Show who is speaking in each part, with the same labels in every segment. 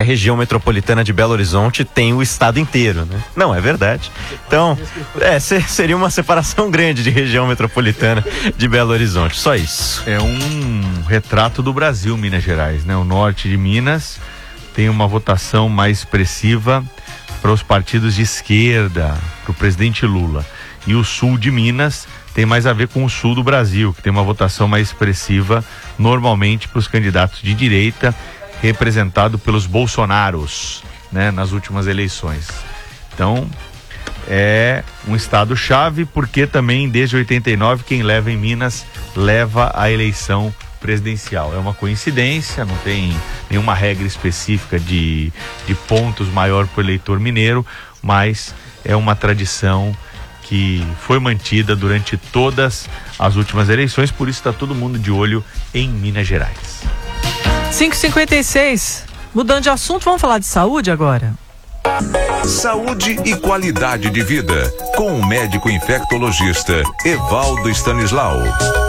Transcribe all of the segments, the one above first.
Speaker 1: região metropolitana de Belo Horizonte tem o estado inteiro, né? Não, é verdade. Então, seria uma separação grande de região metropolitana de Belo Horizonte, só isso.
Speaker 2: É um retrato do Brasil, Minas Gerais, né? O norte de Minas tem uma votação mais expressiva para os partidos de esquerda, para o presidente Lula. E o sul de Minas tem mais a ver com o sul do Brasil, que tem uma votação mais expressiva normalmente para os candidatos de direita, representado pelos Bolsonaros, né, nas últimas eleições. Então, é um estado-chave, porque também desde 89 quem leva em Minas leva a eleição presidencial. É uma coincidência, não tem nenhuma regra específica de pontos maior para o eleitor mineiro, mas é uma tradição que foi mantida durante todas as últimas eleições, por isso está todo mundo de olho em Minas Gerais.
Speaker 3: 5h56, mudando de assunto, vamos falar de saúde agora?
Speaker 4: Saúde e qualidade de vida, com o médico infectologista Evaldo Stanislau.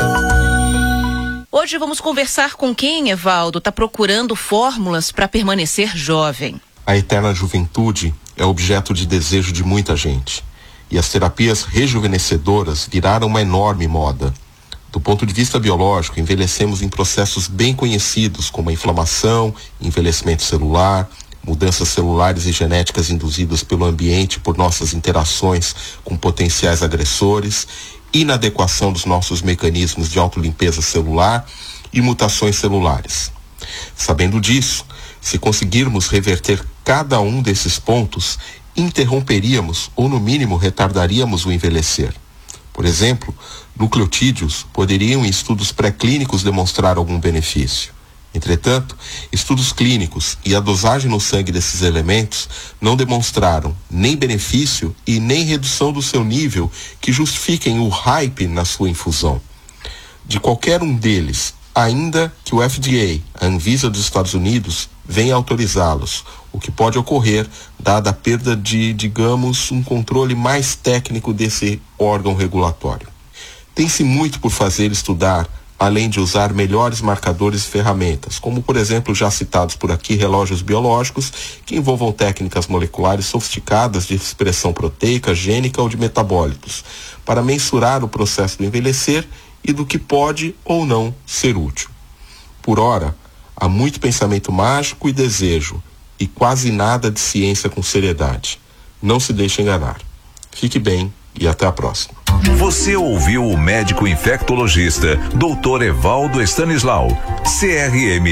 Speaker 5: Hoje vamos conversar com quem, Evaldo, está procurando fórmulas para permanecer jovem.
Speaker 6: A eterna juventude é objeto de desejo de muita gente. E as terapias rejuvenescedoras viraram uma enorme moda. Do ponto de vista biológico, envelhecemos em processos bem conhecidos, como a inflamação, envelhecimento celular, mudanças celulares e genéticas induzidas pelo ambiente por nossas interações com potenciais agressores, inadequação dos nossos mecanismos de autolimpeza celular e mutações celulares. Sabendo disso, se conseguirmos reverter cada um desses pontos, interromperíamos ou, no mínimo, retardaríamos o envelhecer. Por exemplo, nucleotídeos poderiam em estudos pré-clínicos demonstrar algum benefício. Entretanto, estudos clínicos e a dosagem no sangue desses elementos não demonstraram nem benefício e nem redução do seu nível que justifiquem o hype na sua infusão. De qualquer um deles, ainda que o FDA, a Anvisa dos Estados Unidos, venha autorizá-los, o que pode ocorrer, dada a perda de, digamos, um controle mais técnico desse órgão regulatório. Tem-se muito por fazer estudar, além de usar melhores marcadores e ferramentas, como, por exemplo, já citados por aqui, relógios biológicos, que envolvam técnicas moleculares sofisticadas de expressão proteica, gênica ou de metabólitos, para mensurar o processo do envelhecer e do que pode ou não ser útil. Por ora, há muito pensamento mágico e desejo, e quase nada de ciência com seriedade. Não se deixe enganar. Fique bem e até a próxima.
Speaker 4: Você ouviu o médico infectologista Dr. Evaldo Stanislau, CRM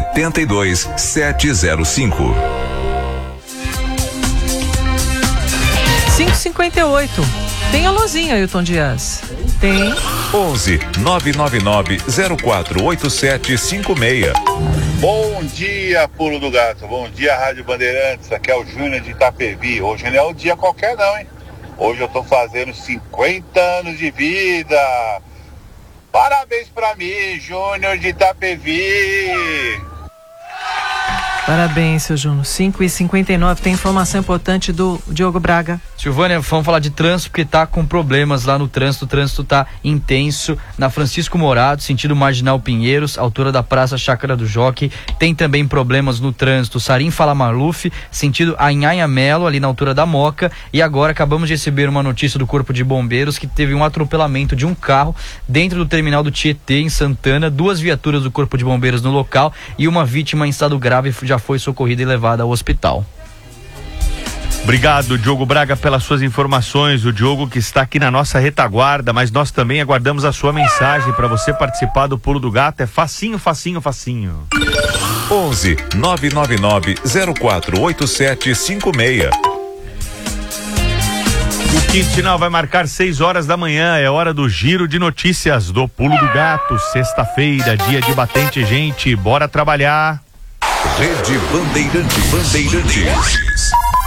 Speaker 4: 72705.
Speaker 3: 5h58. Tem alôzinho, Ailton Dias? Tem.
Speaker 4: 11 999 048756.
Speaker 7: Bom dia, Pulo do Gato. Bom dia, Rádio Bandeirantes. Aqui é o Júnior de Itapevi. Hoje não é um dia qualquer não, hein? Hoje eu tô fazendo 50 anos de vida. Parabéns pra mim, Júnior de Itapevi.
Speaker 3: Parabéns, seu Júnior. 5h59, tem informação importante do Diogo Braga.
Speaker 8: Silvânia, vamos falar de trânsito, porque tá com problemas lá no trânsito. O trânsito tá intenso na Francisco Morado, sentido Marginal Pinheiros, altura da Praça Chácara do Jockey. Tem também problemas no trânsito Sarim Fala Maluf, sentido Anhanha Melo, ali na altura da Moca. E agora acabamos de receber uma notícia do Corpo de Bombeiros que teve um atropelamento de um carro dentro do terminal do Tietê, em Santana. 2 viaturas do Corpo de Bombeiros no local e uma vítima em estado grave já foi socorrida e levada ao hospital.
Speaker 2: Obrigado, Diogo Braga, pelas suas informações. O Diogo que está aqui na nossa retaguarda, mas nós também aguardamos a sua mensagem para você participar do Pulo do Gato. É facinho, facinho, facinho.
Speaker 4: 11 999 048756.
Speaker 2: O quinto sinal vai marcar 6 horas da manhã. É hora do giro de notícias do Pulo do Gato. Sexta-feira, dia de batente, gente. Bora trabalhar.
Speaker 4: Rede Bandeirantes.